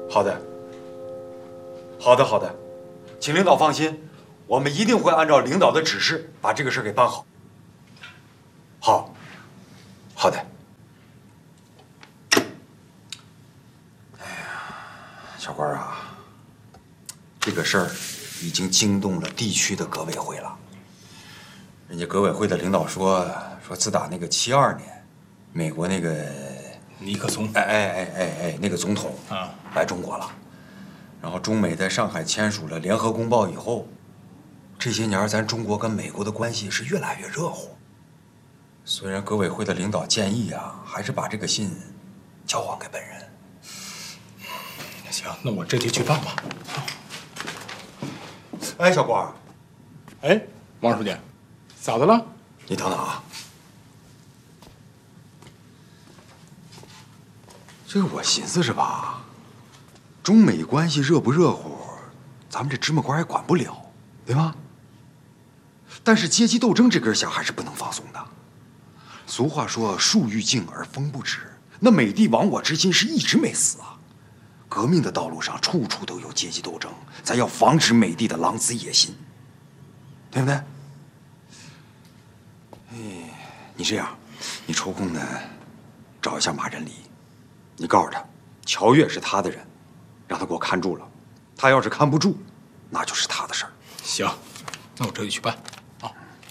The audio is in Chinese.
好的，好的，好的，请领导放心，我们一定会按照领导的指示把这个事给办好。好，好的。哎呀，小官啊，这个事儿已经惊动了地区的革委会了。人家革委会的领导说，自打那个72年，美国那个尼克松， 那个总统啊来中国了，然后中美在上海签署了联合公报以后，这些年咱中国跟美国的关系是越来越热乎。虽然革委会的领导建议啊，还是把这个信交还给本人。 行，那我这就去办吧。 哎，小官， 哎，王书记，咋的了？ 你等等啊。这个我寻思着吧，中美关系热不热乎，咱们这芝麻官也管不了，对吧？但是阶级斗争这根弦还是不能放松的。俗话说“树欲静而风不止”，那美帝亡我之心是一直没死啊。革命的道路上处处都有阶级斗争，咱要防止美帝的狼子野心，对不对？哎，你这样，你抽空呢，找一下马仁礼，你告诉他，乔越是他的人，让他给我看住了。他要是看不住，那就是他的事儿。 行，那我这就去办。